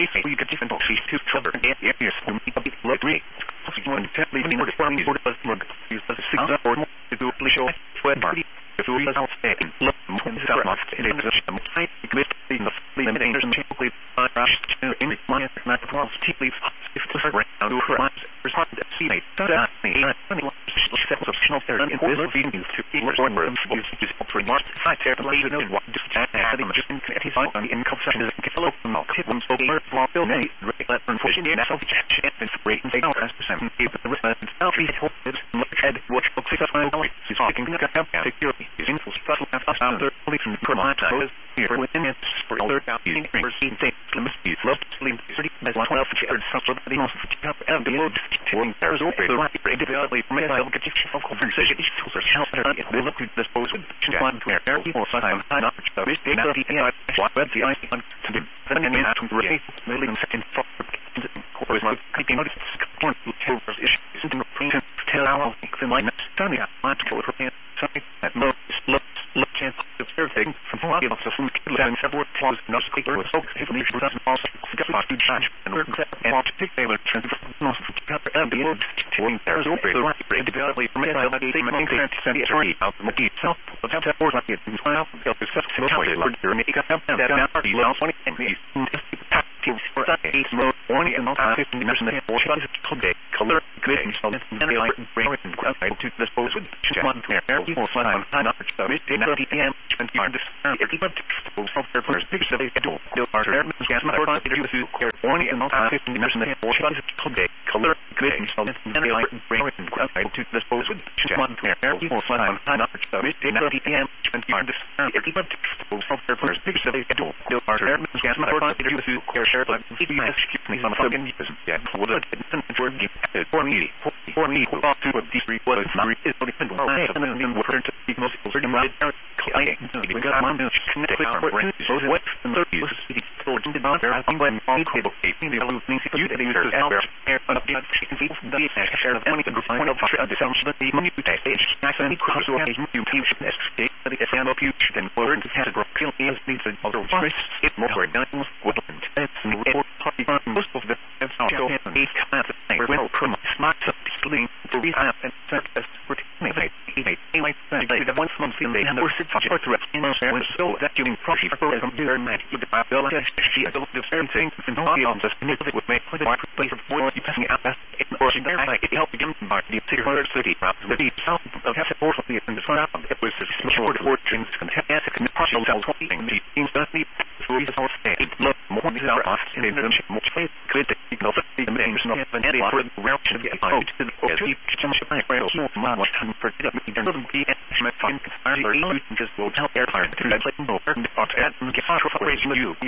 I say we could different boxes to trouble and areas to meet a bit lottery. One template in order for me to use the 6 or more to do a show for a party. If we are outstanding, look, when the are not in the system, I commit in the elimination chocolate, rush to in my not cross tea leaf, if the first round to her eyes, respond to see me, that me, sets of snow there in this feeding to be more rooms, is for Mark, I tear the laser and what just adding just in his eye on the income section is hello, milk, hit them so over, while Bill May, regular unfortunately, and self check and break and take out as percent, keep the risk and self feed hope is look ahead, watch books, is speaking, security. Is info special after police and provide those here within it for other using receiving things limits love sleep 30 as one of the somebody else and the load to there's over the right individually from a of conversation to shelter it will look to dispose with one to air people time not service data what the ice on to the enemy to raise million second for course my keeping notice to issues in the print tell our thing like sunny I to prepare something that looks chance of everything from one of the food and several clauses not speaker was so heavily doesn't also got to charge and work and want to take they were transfer and the load to there's over the right individually from it I think making the attorney out the multi self but have that like it well the successful or make up that party well 20 and these for that is mode only and not 15 minutes and or color grading so that they like bring and to dispose with one air people sign not service 30 p.m. and yard everybody software first big so they do are gas motor on the use only and not 15 minutes and or color grading so that they like bring and to dispose with one air people sign not service 30 p.m. and yard everybody software first big so they do are gas motor on the use share like keep me some fucking use yeah what a for me to a D3 what is not is dependent on and what to be most right I we got my connected so what and 30 so did not there I think when all cable keeping the losing you the users out air on the the share of any point of the sound that the money to stage nice and cross or you teach escape the sound of you then learn to category is needs other voice it more than woodland or party most of the so these kinds of things well from smart sleep to be up and surface for anyway the one month in they were sit for the rest in so that you can probably for a computer man with the ability to see the same thing in the on just it would make the marketplace for you passing out that it or there it helped again by the 630 the deep south of the fourth of the in the front it was a small fortunes contest and partial cells thing the instantly so is all state look more than our off in the much place could the no the names not an area for the route to the out to the championship rail small was time for the doesn't be my fun just will help air fire to play over and get for you